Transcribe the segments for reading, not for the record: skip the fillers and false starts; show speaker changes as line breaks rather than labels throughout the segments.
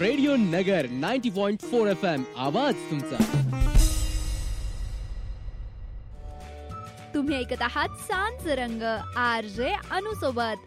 Radio नगर 90.4 FM आवाज तुमचा.
तुम्ही ऐकत आहात सांज रंग RJ अनु सोबत.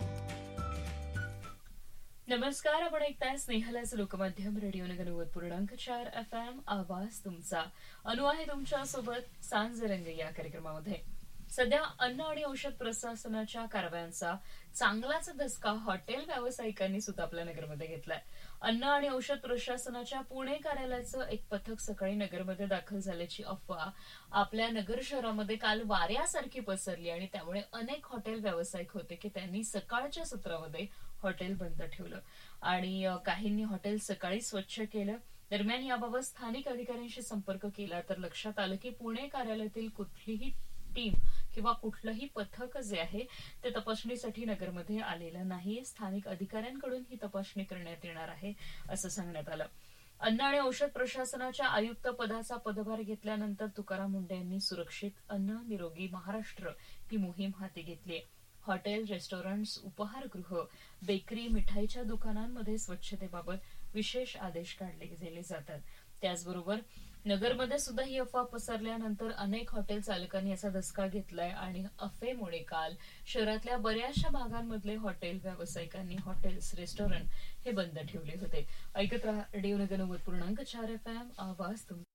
नमस्कार, आपण ऐकताय स्नेहलाचं लोकमाध्यम रेडिओ नगर 90.4 FM आवाज तुमचा. अनु आहे तुमच्या सोबत सांज रंग या कार्यक्रमामध्ये. सध्या अन्न आणि औषध प्रशासनाच्या कारवायांचा चांगलाच धसका हॉटेल व्यावसायिकांनी सुद्धा आपल्या नगरमध्ये घेतलाय. अन्न आणि औषध प्रशासनाच्या पुणे कार्यालयाचं एक पथक सकाळी नगरमध्ये दाखल झाल्याची अफवा आपल्या नगर शहरामध्ये काल वाऱ्यासारखी पसरली आणि त्यामुळे अनेक हॉटेल व्यावसायिक होते की त्यांनी सकाळच्या सत्रामध्ये हॉटेल बंद ठेवलं आणि काहींनी हॉटेल सकाळी स्वच्छ केलं. दरम्यान याबाबत स्थानिक अधिकाऱ्यांशी संपर्क केला तर लक्षात आलं की पुणे कार्यालयातील कुठलीही टीम किंवा कुठलंही पथक जे आहे ते तपासणीसाठी नगरमध्ये आलेलं नाही. स्थानिक अधिकाऱ्यांकडून ही तपासणी करण्यात येणार आहे असं सांगण्यात आलं. अन्न आणि औषध प्रशासनाच्या आयुक्त पदाचा पदभार घेतल्यानंतर तुकाराम मुंढे यांनी सुरक्षित अन्न निरोगी महाराष्ट्र ही मोहीम हाती घेतली. हॉटेल, रेस्टॉरंट्स, उपहारगृह, बेकरी, मिठाईच्या दुकानांमध्ये स्वच्छतेबाबत विशेष आदेश काढले जातात. त्याचबरोबर नगरमध्ये सुद्धा ही अफवा पसरल्यानंतर अनेक हॉटेल चालकांनी याचा धसका घेतलाय आणि अफवेमुळे काल शहरातल्या बऱ्याचशा भागांमधले हॉटेल व्यावसायिकांनी हॉटेल्स, रेस्टॉरंट हे बंद ठेवले होते. ऐकत राहा रेडिओ नगर 90.4 FM आवाज तुमचा.